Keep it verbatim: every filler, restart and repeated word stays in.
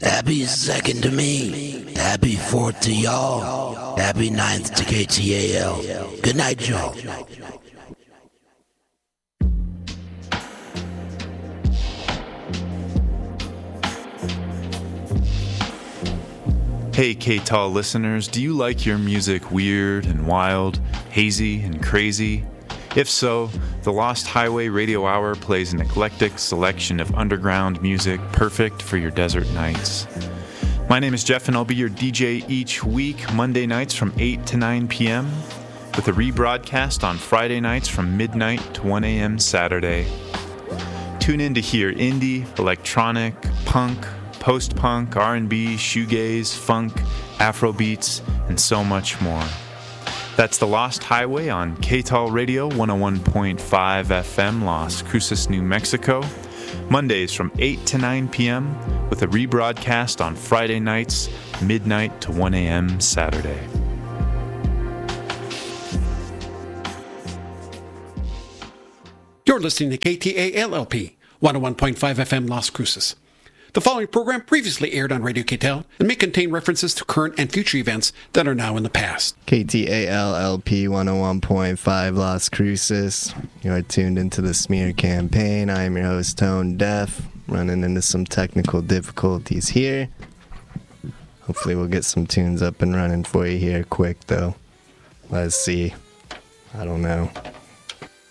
Happy second to me. Happy fourth to y'all. Happy ninth to K T A L. Good night, y'all. Hey K-T A L listeners, do you like your music weird and wild, hazy and crazy? If so, the Lost Highway Radio Hour plays an eclectic selection of underground music perfect for your desert nights. My name is Jeff and I'll be your D J each week, Monday nights from eight to nine p.m., with a rebroadcast on Friday nights from midnight to one a.m. Saturday. Tune in to hear indie, electronic, punk, post-punk, R and B, shoegaze, funk, Afrobeats, and so much more. That's The Lost Highway on K T A L Radio one oh one point five F M, Las Cruces, New Mexico, Mondays from eight to nine p.m., with a rebroadcast on Friday nights, midnight to one a.m. Saturday. You're listening to K T A L L P, one oh one point five F M, Las Cruces. The following program previously aired on Radio K T A L and may contain references to current and future events that are now in the past. K T A L L P one oh one point five Las Cruces. You are tuned into the Smear Campaign. I am your host, Tone Deaf, running into some technical difficulties here. Hopefully we'll get some tunes up and running for you here quick, though. Let's see. I don't know.